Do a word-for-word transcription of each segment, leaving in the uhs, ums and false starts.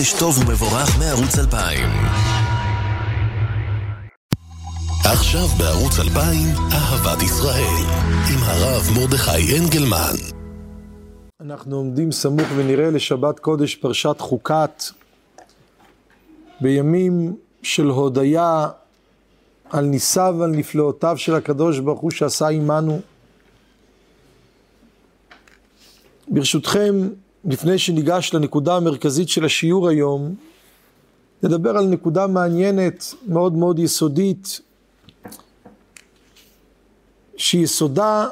טוב ומבורך מערוץ אלפיים. עכשיו בערוץ אלפיים, אהבת ישראל, עם הרב מרדכי אנגלמן. אנחנו עומדים סמוך ונראה לשבת קודש פרשת חוקת, בימים של הודיה על ניסיו ועל נפלאותיו של הקדוש ברוך הוא שעשה עמנו. ברשותכם, לפני שניגש לנקודה המרכזית של השיעור היום, נדבר על נקודה מעניינת, מאוד מאוד יסודית, שיסודה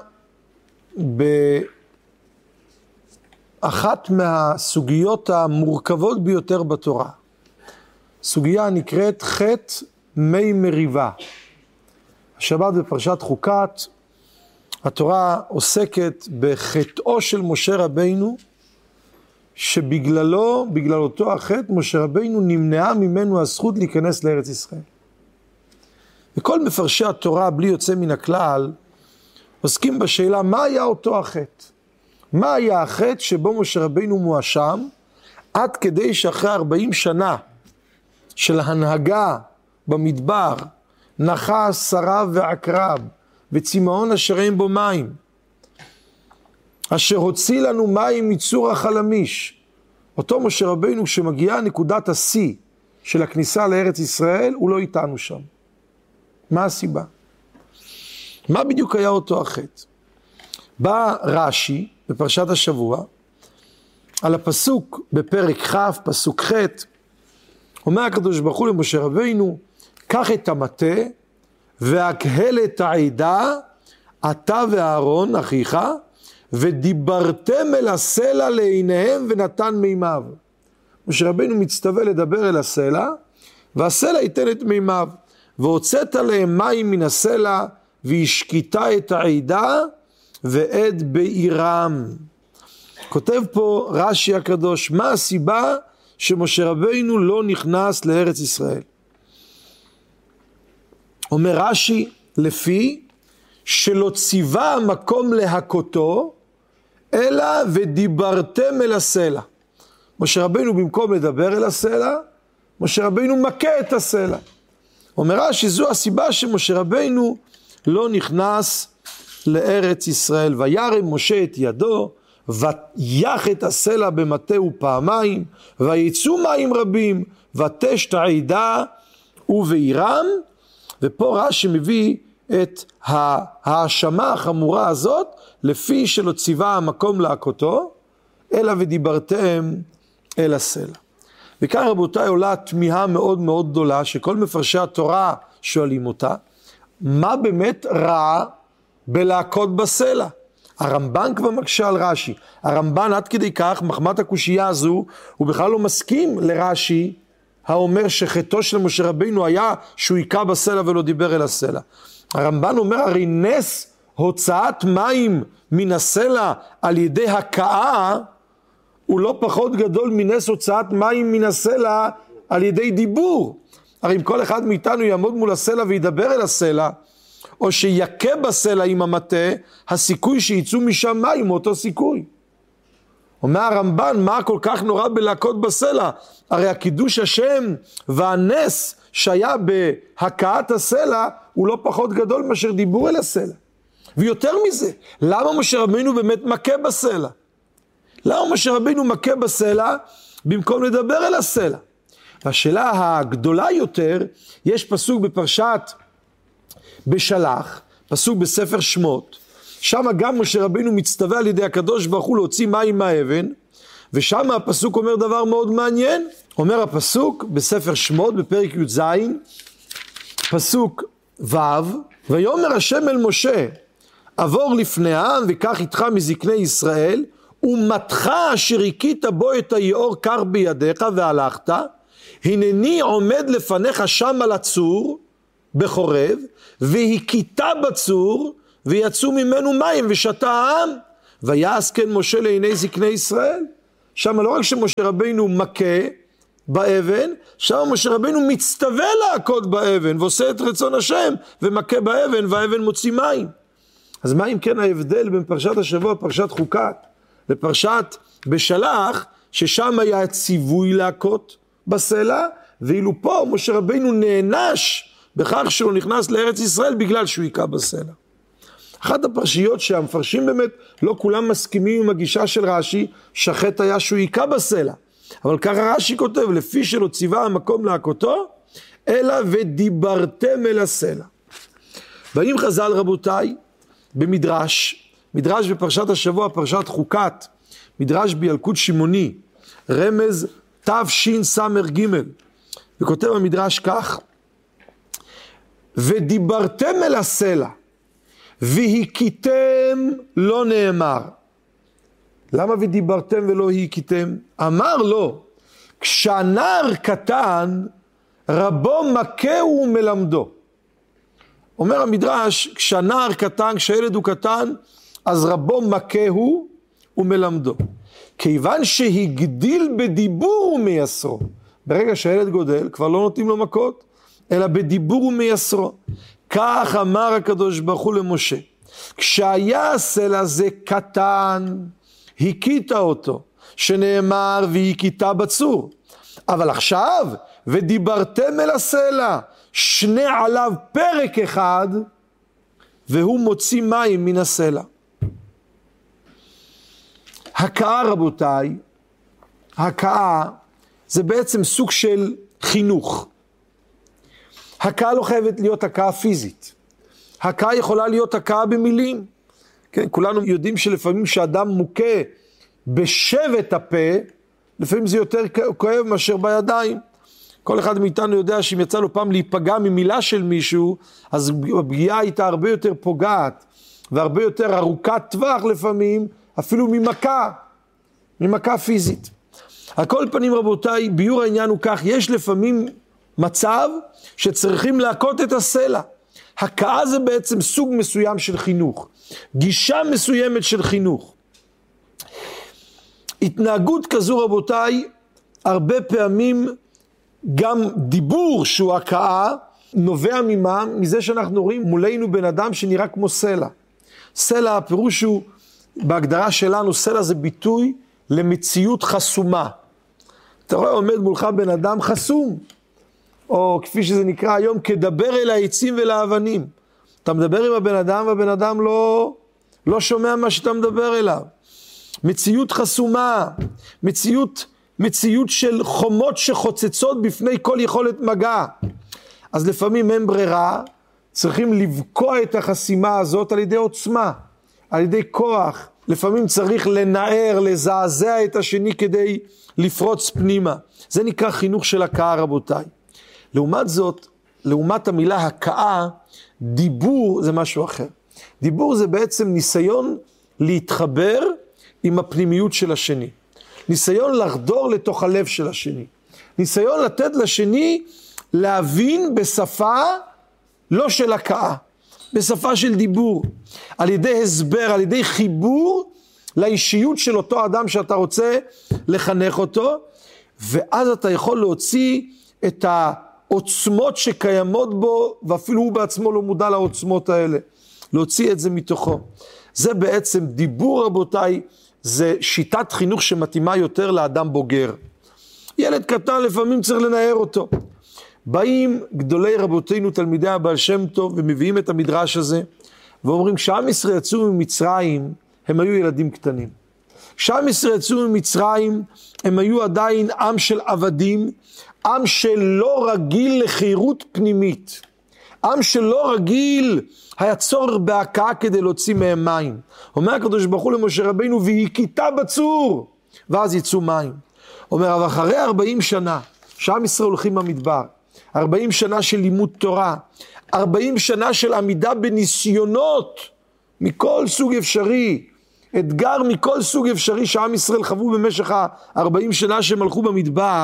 באחת מהסוגיות המורכבות ביותר בתורה. סוגיה נקראת חטא מי מריבה. השבת בפרשת חוקת, התורה עוסקת בחטאו של משה רבינו, שבגללו, בגלל אותו החטא, משה רבינו נמנעה ממנו הזכות להיכנס לארץ ישראל. וכל מפרשי התורה, בלי יוצא מן הכלל, עוסקים בשאלה מה היה אותו החטא. מה היה החטא שבו משה רבינו מואשם, עד כדי שאחרי ארבעים שנה של הנהגה במדבר, נחש, שרף ועקרב, וצמאון אשר אין בו מים, אשר הוציא לנו מים מצור החלמיש. אותו משה רבינו, כשמגיעה נקודת השיא של הכניסה לארץ ישראל, הוא לא איתנו שם. מה הסיבה? מה בדיוק היה אותו החטא? בא רש"י בפרשת השבוע, על הפסוק בפרק כ', פסוק ח', אומר הקדוש ברוך הוא למשה רבינו, קח את המטה והקהל את העדה, אתה ואהרון אחיך, ודיברתם אל הסלע לעיניהם ונתן מימיו. משה רבינו מצטווה לדבר אל הסלע, והסלע ייתן את מימיו. והוצאת להם מים מן הסלע, והשקיטה את העדה, ועד בעירם. כותב פה רש"י הקדוש, מה הסיבה שמשה רבינו לא נכנס לארץ ישראל? אומר רש"י, לפי שלא ציווה המקום להכותו, אלא ודיברתם אל הסלע. משה רבינו במקום לדבר אל הסלע, משה רבינו מכה את הסלע. אומר רש"י, זו הסיבה שמשה רבינו לא נכנס לארץ ישראל. וירם משה את ידו, ויח את הסלע במטהו פעמיים, ויצאו מים רבים, ותשת העדה ובעירם. ופה רש"י מביא את ההאשמה החמורה הזאת, לפי שלא ציווה המקום להכותו, אלא ודיברתם אל הסלע. וכאן רבותיי עולה תמיהה מאוד מאוד גדולה, שכל מפרשי התורה שואלים אותה, מה באמת רע בלהכות בסלע? הרמב"ן כבר מקשה על רש"י. הרמב"ן עד כדי כך, מחמת הקושייה הזו, הוא בכלל לא מסכים לרש"י, האומר שחטאו של משה רבינו היה שהוא היכה בסלע ולא דיבר אל הסלע. הרמב"ן אומר, הרי נס הוצאת מים מן הסלע על ידי הכאה, הוא לא פחות גדול מנס הוצאת מים מן הסלע על ידי דיבור. הרי אם כל אחד מאיתנו יעמוד מול הסלע וידבר אל הסלע, או שיקה בסלע עם המטה, הסיכוי שיצאו משם מים הוא אותו סיכוי. אומר הרמב"ן, מה כל כך נורא בלהכות בסלע? הרי הקידוש השם והנס שהיה בהכאת הסלע, הוא לא פחות גדול מאשר דיבור אל הסלע. ויותר מזה, למה משה רבינו באמת מכה בסלע? למה משה רבינו מכה בסלע במקום לדבר אל הסלע? והשאלה הגדולה יותר, יש פסוק בפרשת בשלח, פסוק בספר שמות, שם גם משה רבינו מצטווה על ידי הקדוש ברוך הוא להוציא מים מהאבן, ושם הפסוק אומר דבר מאוד מעניין. אומר הפסוק בספר שמות בפרק י"ז, פסוק ו', ויאמר השם אל משה, עבור לפני העם וקח איתך מזקני ישראל, ומתך אשר הכית בו את היאור קר בידיך והלכת, הנני עומד לפניך שם על הצור בחורב, והכית בצור, ויצאו ממנו מים ושתה העם, ויעש כן משה לעיני זקני ישראל. שם לא רק שמשה רבינו מכה באבן, שם משה רבינו מצטווה להכות באבן, ועושה את רצון השם, ומכה באבן, והאבן מוציא מים. אז מה אם כן ההבדל בין פרשת השבוע, פרשת חוקת, לפרשת בשלח, ששם היה ציווי להכות, בסלע, ואילו פה משה רבינו נענש בכך שהוא נכנס לארץ ישראל בגלל שהוא היכה בסלע. אחת הפרשיות שהמפרשים באמת לא כולם מסכימים עם הגישה של רש"י, שחט היה שהוא היכה בסלע. אבל ככה רש"י כותב, לפי שלא ציווה המקום להכותו, אלא ודיברתם אל הסלע. באים חז"ל רבותיי, במדרש, מדרש בפרשת השבוע, פרשת חוקת, מדרש בילקוט שמעוני, רמז תשס"ג, וכותב המדרש כך, ודיברתם אל הסלע, והיכיתם לא נאמר. למה ודיברתם ולא היכיתם? אמר לו, כשהנער קטן, רבו מכהו ומלמדו. אומר המדרש, כשהנער קטן, כשהילד הוא קטן, אז רבו מכהו ומלמדו. כיוון שהגדיל בדיבור ומייסרו. ברגע שהילד גודל, כבר לא נותנים לו מכות, אלא בדיבור ומייסרו. כך אמר הקדוש ברוך הוא למשה. כשהיה הסלע הזה קטן, הכית אותו, שנאמר והכית בצור. אבל עכשיו, ודיברתם אל הסלע, שני עליו פרק אחד, והוא מוציא מים מן הסלע. הכאה רבותיי, הכאה זה בעצם סוג של חינוך. הכאה לא חייבת להיות הכאה פיזית. הכאה יכולה להיות הכאה במילים. כן, כולנו יודעים שלפעמים שאדם מוכה בשבט הפה, לפעמים זה יותר כואב מאשר בידיים. כל אחד מאיתנו יודע שאם יצא לו פעם להיפגע ממילה של מישהו, אז הפגיעה הייתה הרבה יותר פוגעת, והרבה יותר ארוכת טווח לפעמים, אפילו ממכה, ממכה פיזית. על כל פנים רבותיי, ביור העניין הוא כך, יש לפעמים מצב שצריכים להכות את הסלע. הכאה זה בעצם סוג מסוים של חינוך, גישה מסוימת של חינוך. התנהגות כזו רבותיי, הרבה פעמים גם דיבור שהוא הכאה, נובע ממה? מזה שאנחנו רואים מולנו בן אדם שנראה כמו סלע. סלע, הפירוש הוא, בהגדרה שלנו, סלע זה ביטוי למציאות חסומה. אתה רואה, עומד מולך בן אדם חסום, או כפי שזה נקרא היום, כדבר אל העצים ולאבנים. אתה מדבר עם הבן אדם, והבן אדם לא, לא שומע מה שאתה מדבר אליו. מציאות חסומה, מציאות, מציאות של חומות שחוצצות בפני כל יכולת מגע. אז לפעמים אין ברירה, צריכים לבקוע את החסימה הזאת על ידי עוצמה, על ידי כוח. לפעמים צריך לנער, לזעזע את השני כדי לפרוץ פנימה. זה נקרא חינוך של הכאה רבותיי. לעומת זאת, לעומת המילה הכאה, דיבור זה משהו אחר. דיבור זה בעצם ניסיון להתחבר עם הפנימיות של השני. ניסיון לחדור לתוך הלב של השני. ניסיון לתת לשני להבין בשפה לא של הכאה, בשפה של דיבור. על ידי הסבר, על ידי חיבור לאישיות של אותו אדם שאתה רוצה לחנך אותו, ואז אתה יכול להוציא את העוצמות שקיימות בו, ואפילו הוא בעצמו לא מודע לעוצמות האלה. להוציא את זה מתוכו. זה בעצם דיבור רבותיי, זה שיטת חינוך שמתאימה יותר לאדם בוגר. ילד קטן לפעמים צריך לנער אותו. באים גדולי רבותינו תלמידי הבעל שם טוב ומביאים את המדרש הזה, ואומרים כשעם ישראל יצאו ממצרים, הם היו ילדים קטנים. כשעם ישראל יצאו ממצרים, הם היו עדיין עם של עבדים, עם שלא רגיל לחירות פנימית. עם שלא רגיל היה צורך בהכאה כדי להוציא מהם מים. אומר הקדוש ברוך הוא למשה רבינו, והכית בצור, ואז יצאו מים. אומר, אבל אחרי ארבעים שנה, שעם ישראל הולכים במדבר, ארבעים שנה של לימוד תורה, ארבעים שנה של עמידה בניסיונות, מכל סוג אפשרי, אתגר מכל סוג אפשרי שעם ישראל חוו במשך ה-ארבעים שנה שהם הלכו במדבר,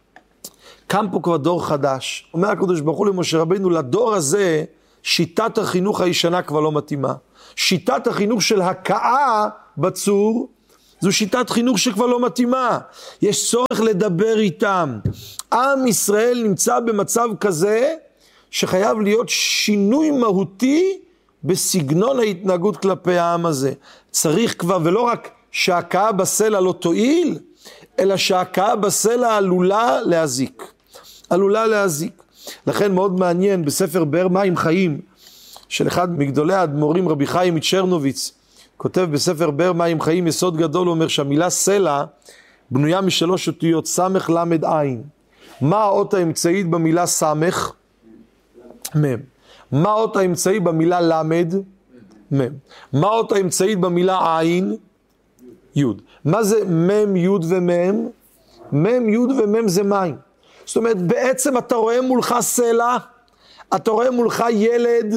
קם פה כבר דור חדש. אומר הקדוש ברוך הוא למשה רבינו, לדור הזה, שיטת החינוך הישנה כבר לא מתאימה. שיטת החינוך של הכאה בצור, זו שיטת חינוך שכבר לא מתאימה. יש צורך לדבר איתם. עם ישראל נמצא במצב כזה, שחייב להיות שינוי מהותי, בסגנון ההתנהגות כלפי העם הזה. צריך כבר, ולא רק שהכאה בסלע לא תועיל, אלא שההכאה בסלע עלולה להזיק. עלולה להזיק. לכן מאוד מעניין בספר באר מים חיים, של אחד מגדולי האדמו"רים רבי חיים מצ'רנוביץ, כותב בספר באר מים חיים יסוד גדול, אומר שהמילה סלע בנויה משלוש אותיות סמך למד עין. מה האות האמצעית במילה סמך? מם. מה האות האמצעית במילה למד? מם. מה האות האמצעית במילה עין? יוד. מה זה מם, יוד ומם? מם, יוד ומם זה מים. זאת אומרת, בעצם אתה רואה מולך סלע, אתה רואה מולך ילד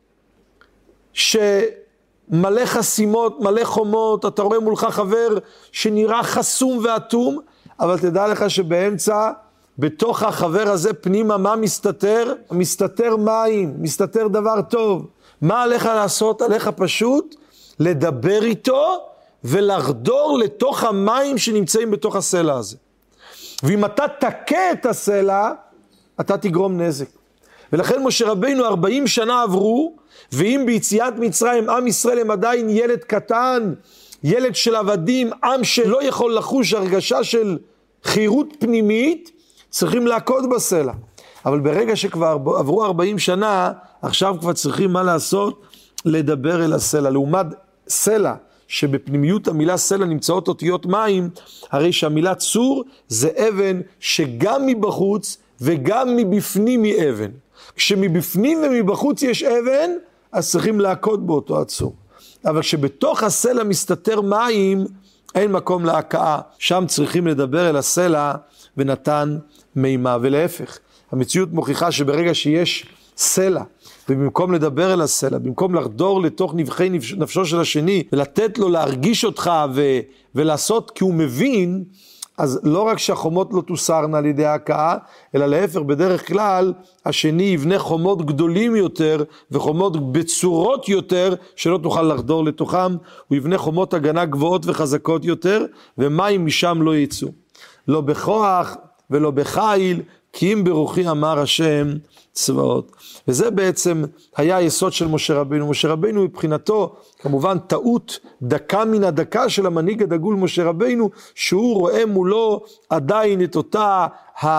שמלא חסימות, מלא חומות, אתה רואה מולך חבר שנראה חסום ואטום, אבל תדע לך שבאמצע, בתוך החבר הזה פנימה, מה מסתתר? מסתתר מים, מסתתר דבר טוב. מה עליך לעשות? עליך פשוט לדבר איתו ולחדור לתוך המים שנמצאים בתוך הסלע הזה. ואם אתה תקה את הסלע, אתה תגרום נזק. ולכן משה רבינו ארבעים שנה עברו, ואם ביציאת מצרים עם ישראל הם עדיין ילד קטן, ילד של עבדים, עם שלא יכול לחוש הרגשה של חירות פנימית, צריכים להכות בסלע. אבל ברגע שכבר עברו ארבעים שנה, עכשיו כבר צריכים מה לעשות? לדבר אל הסלע. לעומת סלע, שבפנימיות המילה סלע נמצאות אותיות מים, הרי שהמילה צור זה אבן שגם מבחוץ וגם מבפנים היא אבן. כשמבפנים ומבחוץ יש אבן, אז צריכים להכות באותו הצור. אבל כשבתוך הסלע מסתתר מים, אין מקום להכאה. שם צריכים לדבר אל הסלע ונתן מימה. ולהפך, המציאות מוכיחה שברגע שיש סלע, ובמקום לדבר אל הסלע, במקום לחדור לתוך נבחי נפשו של השני, ולתת לו להרגיש אותך ו- ולעשות כי הוא מבין, אז לא רק שהחומות לא תוסרנה על ידי ההכאה, אלא להפך, בדרך כלל השני יבנה חומות גדולים יותר, וחומות בצורות יותר, שלא תוכל לחדור לתוכם, הוא יבנה חומות הגנה גבוהות וחזקות יותר, ומים משם לא יצאו. לא בכוח ולא בחיל, כי אם ברוחי אמר השם צבאות. וזה בעצם היה היסוד של משה רבינו. משה רבינו מבחינתו, כמובן טעות דקה מן הדקה של המנהיג הדגול משה רבינו, שהוא רואה מולו עדיין את אותה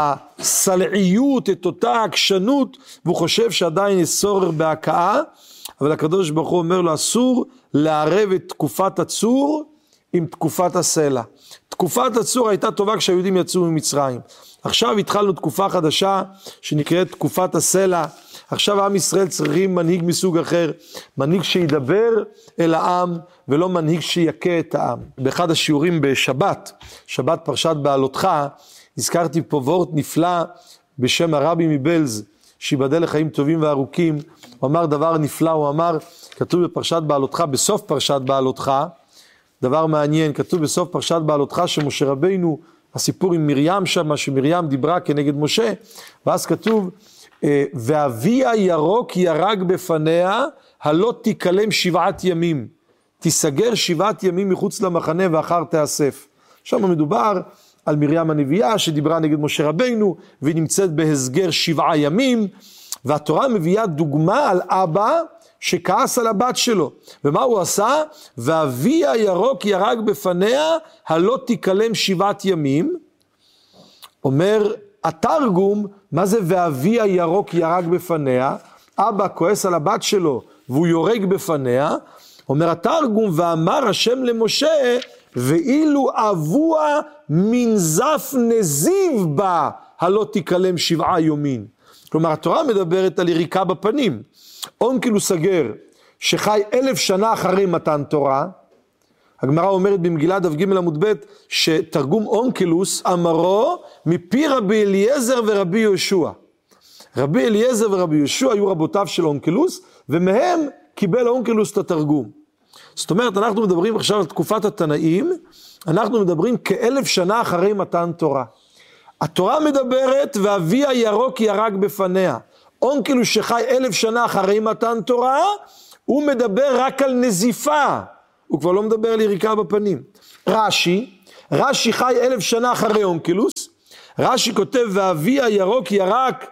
הסלעיות, את אותה עקשנות, והוא חושב שעדיין יש צורך בהכאה, אבל הקדוש ברוך הוא אומר לו, אסור לערב את תקופת הצור עם תקופת הסלע. תקופת הצור הייתה טובה כשהיהודים יצאו ממצרים. עכשיו התחלנו תקופה חדשה שנקראת תקופת הסלע. עכשיו עם ישראל צריכים מנהיג מסוג אחר, מנהיג שידבר אל העם ולא מנהיג שיקה את העם. באחד השיעורים בשבת, שבת פרשת בעלותך, הזכרתי פה וורט נפלא בשם הרבי מבלז, שיבדל לחיים טובים וארוכים. הוא אמר דבר נפלא, הוא אמר, כתוב בפרשת בעלותך, בסוף פרשת בעלותך, דבר מעניין, כתוב בסוף פרשת בעלותך שמשה רבינו, הסיפור עם מרים שם, שמרים דיברה כנגד משה, ואז כתוב, ואביה ירוק ירק בפניה, הלא תיקלם שבעת ימים, תיסגר שבעת ימים מחוץ למחנה ואחר תאסף. שם מדובר על מרים הנביאה שדיברה נגד משה רבינו, והיא נמצאת בהסגר שבעה ימים, והתורה מביאה דוגמה על אבא, שכעס על הבת שלו, ומה הוא עשה? ואביה ירוק ירק בפניה, הלא תיקלם שבעת ימים. אומר התרגום, מה זה ואביה ירוק ירק בפניה? אבא כועס על הבת שלו, והוא יורק בפניה. אומר התרגום, ואמר השם למשה, ואילו אבוה מנזף נזיב בה, הלא תיקלם שבעה יומים. כלומר, התורה מדברת על יריקה בפנים. אונקלוס הגר, שחי אלף שנה אחרי מתן תורה, הגמרא אומרת במגילה דף ג' עמוד ב', שתרגום אונקלוס אמרו מפי רבי אליעזר ורבי יהושע. רבי אליעזר ורבי יהושע היו רבותיו של אונקלוס, ומהם קיבל אונקלוס את התרגום. זאת אומרת, אנחנו מדברים עכשיו על תקופת התנאים, אנחנו מדברים כאלף שנה אחרי מתן תורה. התורה מדברת, ואביה ירוק ירק בפניה. אונקלוס שחי אלף שנה אחרי מתן תורה, הוא מדבר רק על נזיפה, הוא כבר לא מדבר על יריקה בפנים. רש"י, רש"י חי אלף שנה אחרי אונקלוס, רש"י כותב, ואביה ירוק ירק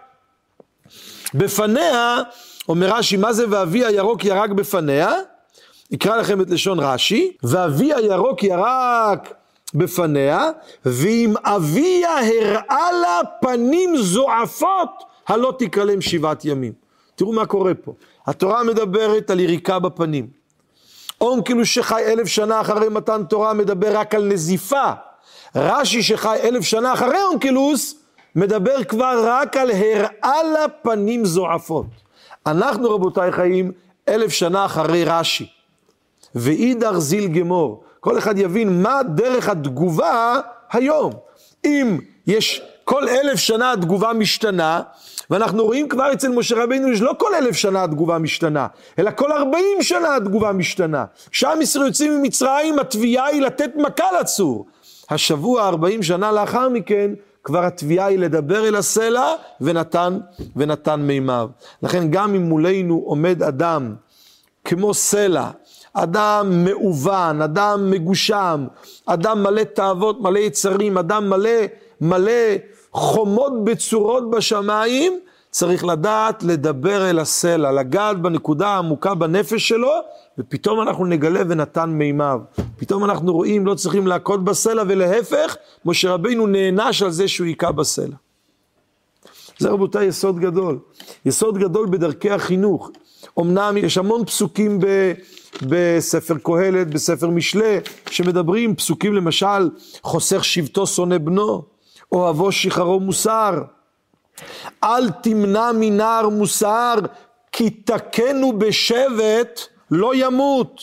בפניה, אומר רש"י, מה זה ואביה ירוק ירק בפניה? יקרא לכם את לשון רש"י, ואביה ירוק ירק בפניה, ואם אביה הראה לה פנים זועפות, הלא תקרא להם שבעת ימים. תראו מה קורה פה. התורה מדברת על יריקה בפנים. אונקלוס שחי אלף שנה אחרי מתן תורה מדבר רק על נזיפה. רש"י שחי אלף שנה אחרי אונקלוס מדבר כבר רק על הראה לה פנים זועפות. אנחנו רבותיי חיים אלף שנה אחרי רש"י. ואידר זיל גמור. כל אחד יבין מה דרך התגובה היום. אם יש כל אלף שנה התגובה משתנה, ואנחנו רואים כבר אצל משה רבינו, יש לא כל אלף שנה התגובה משתנה, אלא כל ארבעים שנה התגובה משתנה. כשעם ישראל יוצאים ממצרים, התביעה היא לתת מכה לצור. השבוע, ארבעים שנה לאחר מכן, כבר התביעה היא לדבר אל הסלע, ונתן, ונתן מימיו. לכן גם אם מולנו עומד אדם, כמו סלע, אדם מאובן, אדם מגושם, אדם מלא תאוות, מלא יצרים, אדם מלא, מלא חומות בצורות בשמיים, צריך לדעת לדבר אל הסלע, לגעת בנקודה העמוקה בנפש שלו, ופתאום אנחנו נגלה ונתן מימיו. פתאום אנחנו רואים, לא צריכים להכות בסלע, ולהפך, משה רבינו נענש על זה שהוא יקע בסלע. זה רבותיי יסוד גדול, יסוד גדול בדרכי החינוך. אמנם יש המון פסוקים ב... בספר קהלת, בספר משלי, שמדברים פסוקים למשל, חוסך שבטו שונא בנו, אוהבו שחרו מוסר, אל תמנע מנער מוסר, כי תקנו בשבט לא ימות,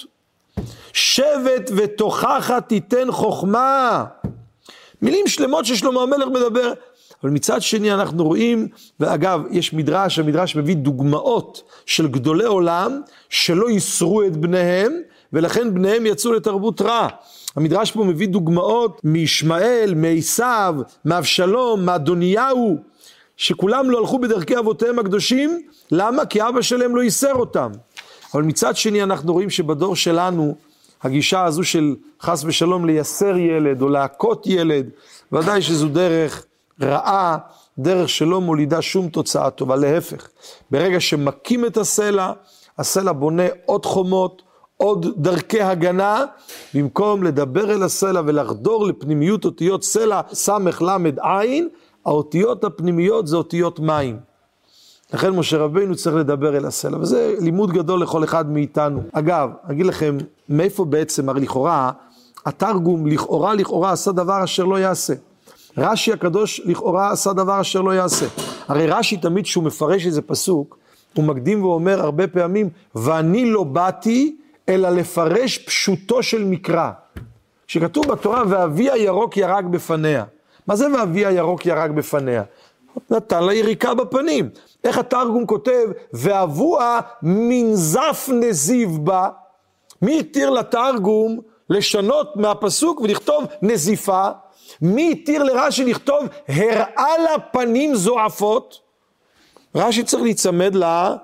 שבט ותוכחה תיתן חוכמה, מילים שלמות ששלמה המלך מדבר. אבל מצד שני אנחנו רואים, ואגב יש מדרש, המדרש מביא דוגמאות של גדולי עולם שלא יסרו את בניהם, ולכן בניהם יצאו לתרבות רע. המדרש פה מביא דוגמאות מישמעאל, מעשיו, מאבשלום, מאדוניהו, שכולם לא הלכו בדרכי אבותיהם הקדושים. למה? כי אבא שלהם לא ייסר אותם. אבל מצד שני אנחנו רואים שבדור שלנו, הגישה הזו של חס ושלום לייסר ילד או להכות ילד, ודאי שזו דרך רעה, דרך שלא מולידה שום תוצאה טובה. להפך, ברגע שמקים את הסלע, הסלע בונה עוד חומות, עוד דרכי הגנה, במקום לדבר אל הסלע ולחדור לפנימיות אותיות סלע, סמך למד עין, האותיות הפנימיות זה אותיות מים. לכן משה רבינו צריך לדבר אל הסלע, וזה לימוד גדול לכל אחד מאיתנו. אגב, אגיד לכם, מאיפה בעצם, הרי לכאורה, התרגום לכאורה לכאורה עשה דבר אשר לא יעשה. רש"י הקדוש לכאורה עשה דבר אשר לא יעשה. הרי רש"י תמיד שהוא מפרש איזה פסוק, הוא מקדים ואומר הרבה פעמים, ואני לא באתי אלא לפרש פשוטו של מקרא. שכתוב בתורה, ואבי הירוק ירק בפניה. מה זה ואבי הירוק ירק בפניה? נתן לה יריקה בפנים. איך התרגום כותב, ואבוה מנזף נזיב בה. מי התיר לתרגום לשנות מהפסוק ולכתוב נזיפה? מי התיר לרש"י לכתוב הראה לה פנים זועפות? רש"י צריך להיצמד לה,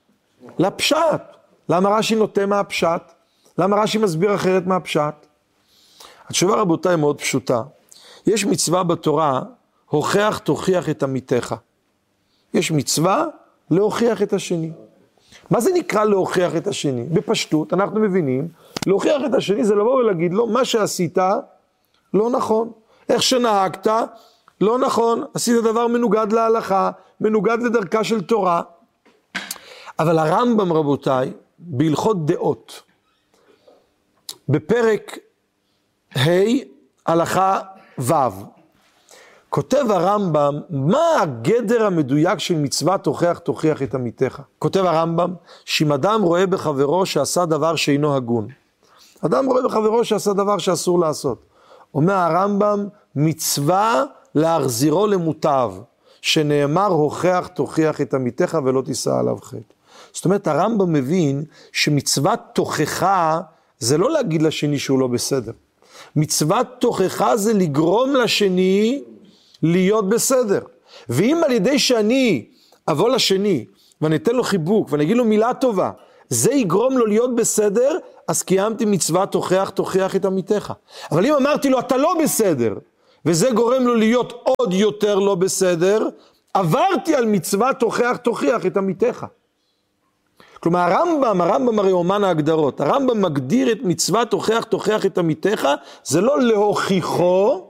לפשט. למה רש"י נוטה מהפשט? למה רש"י מסביר אחרת מהפשט? התשובה רבותיי מאוד פשוטה. יש מצווה בתורה, הוכח תוכיח את עמיתך. יש מצווה להוכיח את השני. מה זה נקרא להוכיח את השני? בפשטות אנחנו מבינים, להוכיח את השני זה לבוא ולהגיד לו, מה שעשית לא נכון. איך שנהגת לא נכון, עשית דבר מנוגד להלכה, מנוגד לדרכה של תורה. אבל הרמב"ם רבותיי, בהלכות דעות, בפרק ה' הלכה ו', כותב הרמב"ם, מה הגדר המדויק של מצוות תוכיח תוכיח את עמיתך? כותב הרמב"ם, שאם אדם רואה בחברו שעשה דבר שאינו הגון, אדם רואה בחברו שעשה דבר שאסור לעשות, אומר הרמב"ם, מצווה להחזירו למוטב, שנאמר הוכח תוכיח את עמיתך ולא תישא עליו חטא. זאת אומרת, הרמב"ם מבין שמצוות תוכחה זה לא להגיד לשני שהוא לא בסדר. מצוות תוכחה זה לגרום לשני להיות בסדר. ואם על ידי שאני אבוא לשני ואני אתן לו חיבוק ואני אגיד לו מילה טובה, זה יגרום לו להיות בסדר, אז קיימתי מצוות תוכח תוכיח את עמיתך. אבל אם אמרתי לו אתה לא בסדר, וזה גורם לו להיות עוד יותר לא בסדר, עברתי על מצוות תוכח תוכיח את עמיתך. כלומר, הרמב"ם, הרמב"ם הרי אומן ההגדרות, הרמב"ם מגדיר את מצוות תוכח תוכח את עמיתך, זה לא להוכיחו,